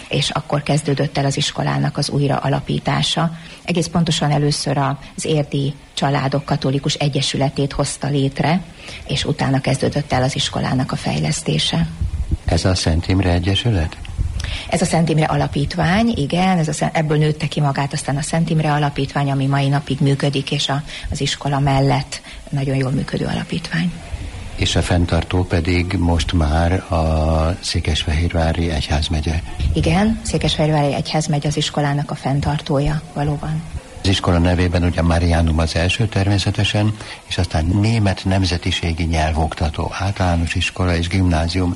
és akkor kezdődött el az iskolának az újra alapítása. Egész pontosan először az érdi családok katolikus egyesületét hozta létre, és utána kezdődött el az iskolának a fejlesztése. Ez a Szent Imre Egyesület? Ez a Szent Imre Alapítvány, igen, ebből nőtte ki magát aztán a Szent Imre Alapítvány, ami mai napig működik, és az iskola mellett nagyon jól működő alapítvány. És a fenntartó pedig most már a Székesfehérvári Egyházmegye. Igen, Székesfehérvári Egyházmegye az iskolának a fenntartója, valóban. Az iskola nevében ugye Marianum az első természetesen, és aztán német nemzetiségi nyelvoktató, általános iskola és gimnázium.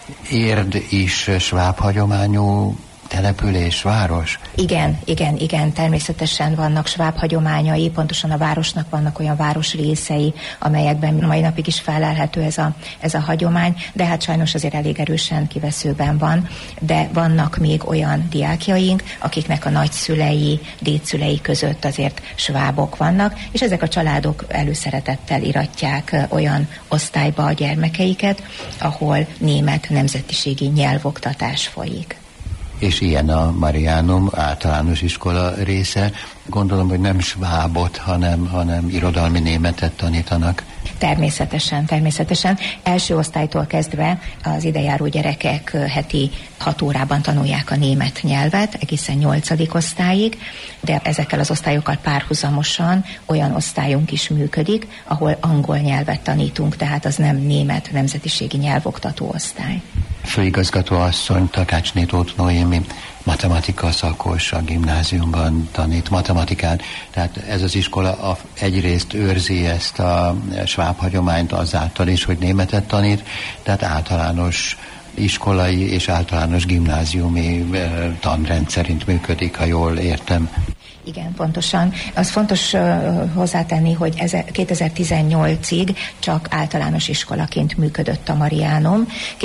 Érd is sváb hagyományú település, város? Igen, természetesen vannak sváb hagyományai, pontosan a városnak vannak olyan városrészei, amelyekben mai napig is felelhető ez a hagyomány, de hát sajnos azért elég erősen kiveszőben van, de vannak még olyan diákjaink, akiknek a nagyszülei, dédszülei között azért svábok vannak, és ezek a családok előszeretettel iratják olyan osztályba a gyermekeiket, ahol német nemzetiségi nyelvoktatás folyik. És ilyen a Marianum általános iskola része. Gondolom, hogy nem svábot, hanem irodalmi németet tanítanak. Természetesen. Első osztálytól kezdve az idejáró gyerekek heti 6 órában tanulják a német nyelvet, egészen 8. osztályig, de ezekkel az osztályokkal párhuzamosan olyan osztályunk is működik, ahol angol nyelvet tanítunk, tehát az nem német nemzetiségi nyelvoktató osztály. Főigazgató asszony, Takácsné Tóth Noémi, matematika szakos, a gimnáziumban tanít matematikát, tehát ez az iskola egyrészt őrzi ezt a sváb hagyományt azáltal is, hogy németet tanít, tehát általános iskolai és általános gimnáziumi tanrend szerint működik, ha jól értem. Igen, pontosan. Az fontos hozzátenni, hogy 2018-ig csak általános iskolaként működött a Marianum.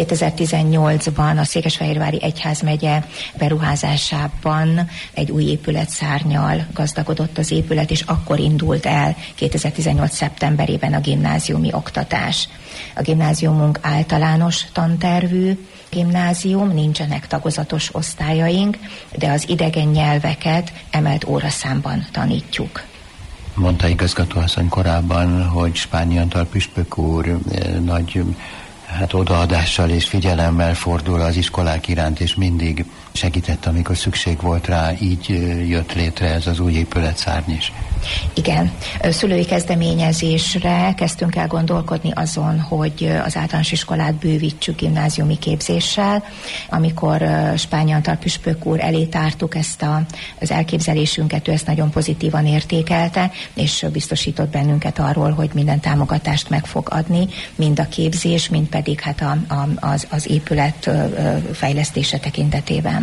2018-ban a Székesfehérvári Egyházmegye beruházásában egy új épületszárnnyal gazdagodott az épület, és akkor indult el 2018. szeptemberében a gimnáziumi oktatás. A gimnáziumunk általános tantervű gimnázium, nincsenek tagozatos osztályaink, de az idegen nyelveket emelt óraszámban tanítjuk. Mondta igazgatóasszony korábban, hogy Spányi Antal püspök úr nagy odaadással és figyelemmel fordul az iskolák iránt, és mindig segített, amikor szükség volt rá, így jött létre ez az új épületszárny is. Igen, szülői kezdeményezésre kezdtünk el gondolkodni azon, hogy az általános iskolát bővítsük gimnáziumi képzéssel. Amikor Spányi Antal püspök úr elé tártuk ezt az elképzelésünket, ő ezt nagyon pozitívan értékelte, és biztosított bennünket arról, hogy minden támogatást meg fog adni, mind a képzés, mind pedig hát az épület fejlesztése tekintetében.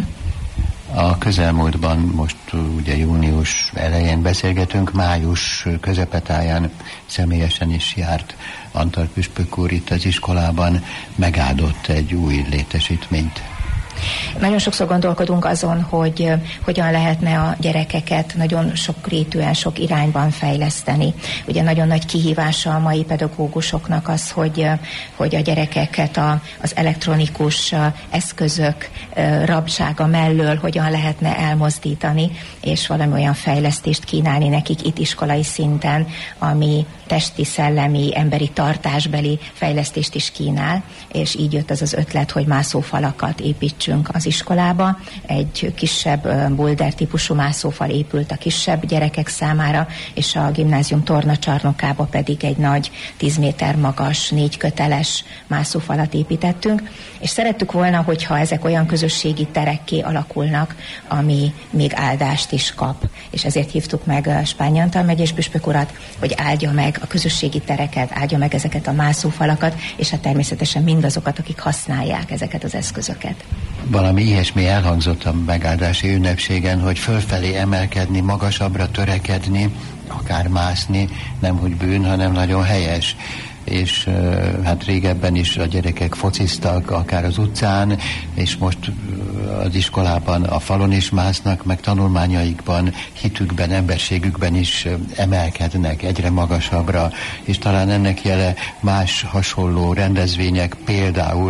A közelmúltban, most ugye június elején beszélgetünk, május közepetáján személyesen is járt Antal püspök úr itt az iskolában, megáldott egy új létesítményt. Nagyon sokszor gondolkodunk azon, hogy hogyan lehetne a gyerekeket nagyon sokrétűen, sok irányban fejleszteni. Ugye nagyon nagy kihívása a mai pedagógusoknak az, hogy a gyerekeket az elektronikus eszközök rabsága mellől hogyan lehetne elmozdítani, és valami olyan fejlesztést kínálni nekik itt iskolai szinten, ami testi, szellemi, emberi tartásbeli fejlesztést is kínál, és így jött az ötlet, hogy mászófalakat építsünk az iskolába. Egy kisebb boulder típusú mászófal épült a kisebb gyerekek számára, és a gimnázium tornacsarnokába pedig egy nagy 10 méter magas, 4 köteles mászófalat építettünk, és szerettük volna, hogyha ezek olyan közösségi terekké alakulnak, ami még áldást is kap. És ezért hívtuk meg Spányi Antal megyés püspök urat, hogy áldja meg a közösségi tereket, áldja meg ezeket a mászófalakat, és hát természetesen mindazokat, akik használják ezeket az eszközöket. Valami ilyesmi elhangzott a megáldási ünnepségen, hogy fölfelé emelkedni, magasabbra törekedni, akár mászni, nem hogy bűn, hanem nagyon helyes. És hát régebben is a gyerekek fociztak, akár az utcán, és most az iskolában a falon is másznak, meg tanulmányaikban, hitükben, emberségükben is emelkednek egyre magasabbra, és talán ennek jele más hasonló rendezvények, például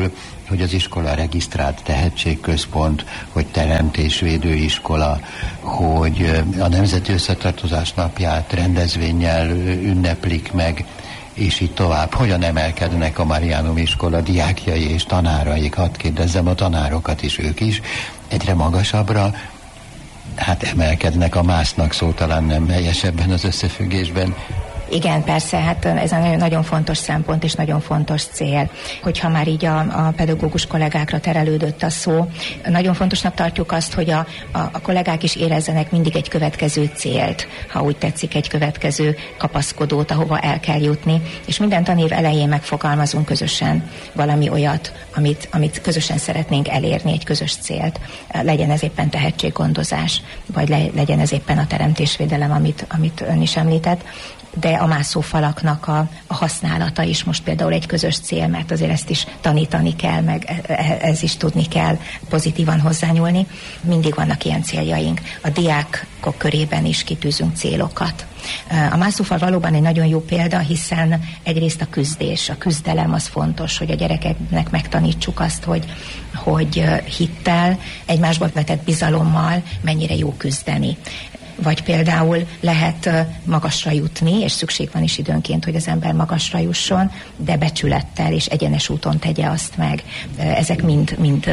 hogy az iskola regisztrált tehetségközpont, hogy teremtésvédő iskola, hogy a Nemzeti Összetartozás napját rendezvénnyel ünneplik meg, és így tovább. Hogyan emelkednek a Marianum iskola diákjai és tanáraik? Hadd kérdezzem a tanárokat is, ők is egyre magasabbra emelkednek, a másznak szó talán nem helyes ebben az összefüggésben. Igen, persze, hát ez egy nagyon fontos szempont és nagyon fontos cél. Hogyha már így a pedagógus kollégákra terelődött a szó, nagyon fontosnak tartjuk azt, hogy a kollégák is érezzenek mindig egy következő célt, ha úgy tetszik, egy következő kapaszkodót, ahova el kell jutni, és minden tanév elején megfogalmazunk közösen valami olyat, amit közösen szeretnénk elérni, egy közös célt. Legyen ez éppen tehetséggondozás, vagy legyen ez éppen a teremtésvédelem, amit ön is említett, de a mászófalaknak a használata is most például egy közös cél, mert azért ezt is tanítani kell, meg ez is tudni kell pozitívan hozzányúlni. Mindig vannak ilyen céljaink. A diákok körében is kitűzünk célokat. A mászófal valóban egy nagyon jó példa, hiszen egyrészt a küzdés, a küzdelem az fontos, hogy a gyerekeknek megtanítsuk azt, hogy hittel, egymásba vetett bizalommal mennyire jó küzdeni. Vagy például lehet magasra jutni, és szükség van is időnként, hogy az ember magasra jusson, de becsülettel és egyenes úton tegye azt meg. Ezek mind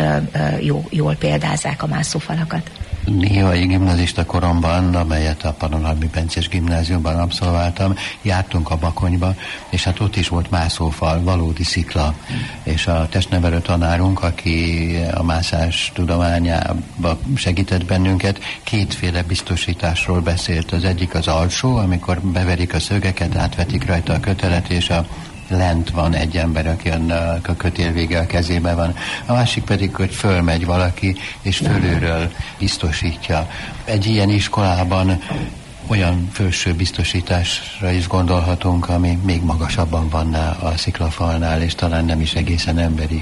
jól példázzák a mászófalakat. Néhai gimnazista koromban, amelyet a Pannonhalmi Bencés gimnáziumban abszolváltam, jártunk a Bakonyba, és hát ott is volt mászófal, valódi szikla. És a testnevelő tanárunk, aki a mászás tudományába segített bennünket, kétféle biztosításról beszélt. Az egyik az alsó, amikor beverik a szögeket, átvetik rajta a kötelet, és lent van egy ember, aki a kötélvége a kezében van. A másik pedig, hogy fölmegy valaki, és fölülről biztosítja. Egy ilyen iskolában olyan felső biztosításra is gondolhatunk, ami még magasabban van a sziklafalnál, és talán nem is egészen emberi.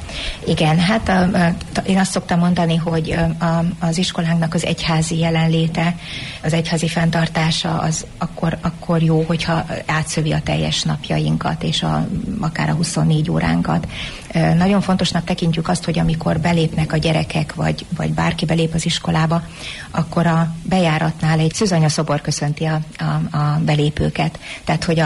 Igen, hát én azt szoktam mondani, hogy az iskolánknak az egyházi jelenléte, az egyházi fenntartása az akkor jó, hogyha átszövi a teljes napjainkat, és akár a 24 óránkat. Nagyon fontosnak tekintjük azt, hogy amikor belépnek a gyerekek, vagy bárki belép az iskolába, akkor a bejáratnál egy szűzanyaszobor köszönti a belépőket. Tehát, hogy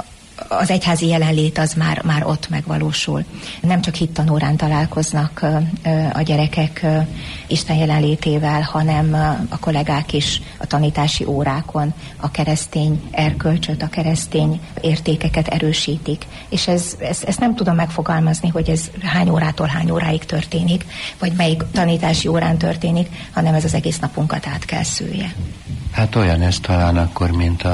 az egyházi jelenlét az már ott megvalósul. Nem csak hittanórán találkoznak a gyerekek Isten jelenlétével, hanem a kollégák is a tanítási órákon a keresztény erkölcsöt, a keresztény értékeket erősítik. És ezt nem tudom megfogalmazni, hogy ez hány órától hány óráig történik, vagy melyik tanítási órán történik, hanem ez az egész napunkat át kell szülje. Hát olyan ez talán akkor, mint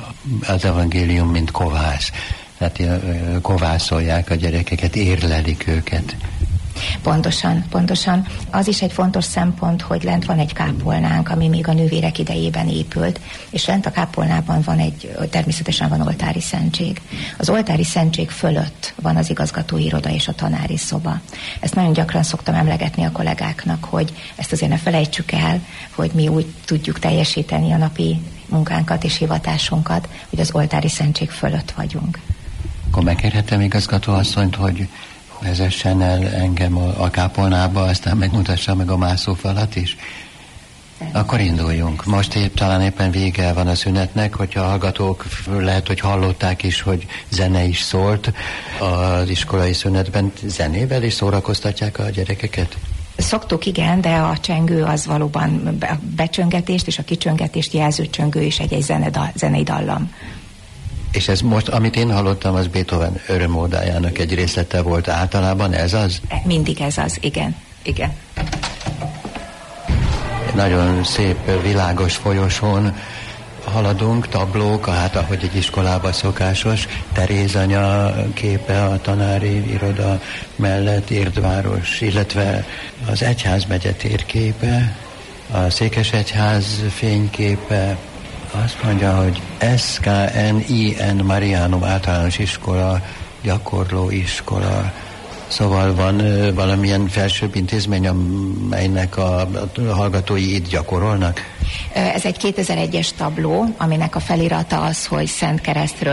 az evangélium, mint kovász. Tehát kovászolják a gyerekeket, érlelik őket. Pontosan. Az is egy fontos szempont, hogy lent van egy kápolnánk, ami még a nővérek idejében épült, és lent a kápolnában természetesen van oltári szentség. Az oltári szentség fölött van az igazgatói iroda és a tanári szoba. Ezt nagyon gyakran szoktam emlegetni a kollégáknak, hogy ezt azért ne felejtsük el, hogy mi úgy tudjuk teljesíteni a napi munkánkat és hivatásunkat, hogy az oltári szentség fölött vagyunk. Akkor megkérhetem igazgatóasszonyt, hogy vezessen el engem a kápolnába, aztán megmutassa meg a mászófalat is. Akkor induljunk. Most talán éppen vége van a szünetnek, hogyha a hallgatók lehet, hogy hallották is, hogy zene is szólt az iskolai szünetben. Zenével is szórakoztatják a gyerekeket? Szoktuk, igen, de a csengő az valóban a becsöngetést és a kicsöngetést jelző csöngő is egy zenei dallam. És ez most, amit én hallottam, az Beethoven örömódájának egy részlete volt. Általában ez az? Mindig ez az, igen. Nagyon szép, világos folyosón haladunk, tablók, hát ahogy egy iskolában szokásos, Teréz anya képe a tanári iroda mellett, Érdváros, illetve az egyházmegye térképe, a Székesegyház fényképe. Azt mondja, hogy SKNIN Marianum általános iskola, gyakorló iskola. Szóval van valamilyen felsőbb intézmény, amelynek a hallgatói itt gyakorolnak? Ez egy 2001-es tabló, aminek a felirata az, hogy Szent Keresztről